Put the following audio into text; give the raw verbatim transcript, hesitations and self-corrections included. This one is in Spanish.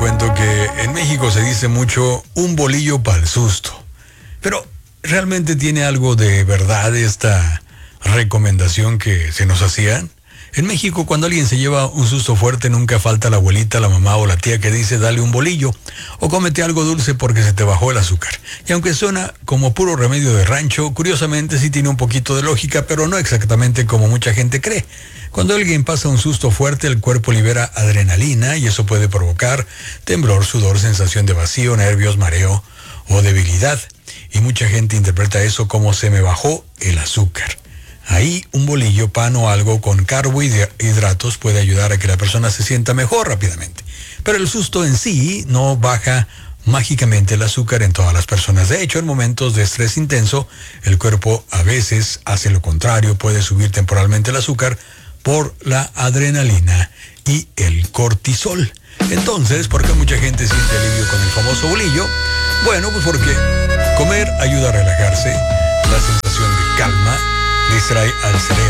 cuento que en México se dice mucho un bolillo para el susto. Pero ¿realmente tiene algo de verdad esta recomendación que se nos hacían? En México, cuando alguien se lleva un susto fuerte, nunca falta la abuelita, la mamá o la tía que dice dale un bolillo o cómete algo dulce porque se te bajó el azúcar. Y aunque suena como puro remedio de rancho, curiosamente sí tiene un poquito de lógica, pero no exactamente como mucha gente cree. Cuando alguien pasa un susto fuerte, el cuerpo libera adrenalina y eso puede provocar temblor, sudor, sensación de vacío, nervios, mareo o debilidad. Y mucha gente interpreta eso como se me bajó el azúcar. Ahí un bolillo, pan o algo con carbohidratos puede ayudar a que la persona se sienta mejor rápidamente. Pero el susto en sí no baja mágicamente el azúcar en todas las personas. De hecho, en momentos de estrés intenso, el cuerpo a veces hace lo contrario, puede subir temporalmente el azúcar por la adrenalina y el cortisol. Entonces, ¿por qué mucha gente siente alivio con el famoso bolillo? Bueno, pues porque comer ayuda a relajarse, la sensación de calma distrae al cerebro.